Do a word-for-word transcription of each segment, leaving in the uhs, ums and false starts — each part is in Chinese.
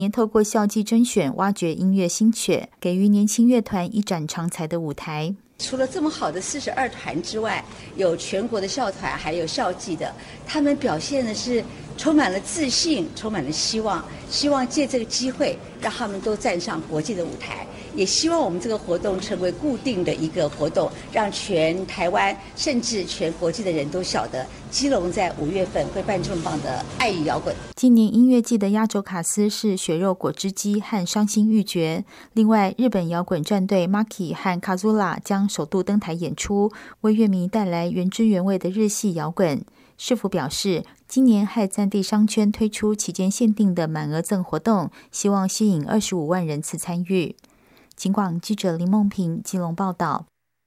也透过校际甄选挖掘音乐新血，给予年轻乐团一展长才的舞台。 除了这么好的四十二团之外，有全国的校团，还有校际的，他们表现的是充满了自信，充满了希望，希望借这个机会让他们都站上国际的舞台，也希望我们这个活动成为固定的一个活动，让全台湾甚至全国际的人都晓得基隆在五月份会办这么棒的爱与摇滚。 今年音乐季的压轴卡司是血肉果汁机和伤心欲绝，另外日本摇滚战队 Maki 和 Kazula 将首度登台演出，为乐迷带来原汁原味的日系摇滚。市府表示，今年和在地商圈推出期间限定的满额赠活动，希望吸引二十五万人次参与。警广记者林梦平基隆报道。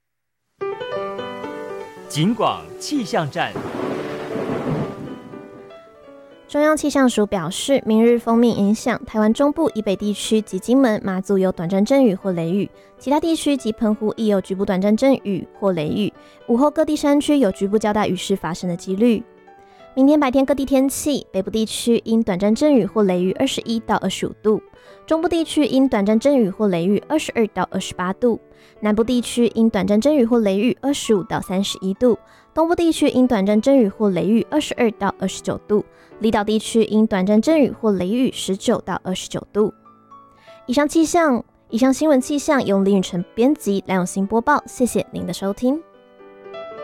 警广气象站。 中央气象署表示，明日锋面影响台湾中部以北地区及金门、马祖有短暂阵雨或雷雨，其他地区及澎湖亦有局部短暂阵雨或雷雨。午后各地山区有局部较大雨势发生的几率。明天白天各地天气，北部地区因短暂阵雨或雷雨二十一到二十五度，中部地区因短暂阵雨或雷雨二十二到二十八度，南部地区因短暂阵雨或雷雨二十五到三十一度，东部地区因短暂阵雨或雷雨二十二到二十九度，离岛地区因短暂阵雨或雷雨十九到二十九度。以上气象，以上新闻气象由林雨晨编辑，赖永新播报，谢谢您的收听。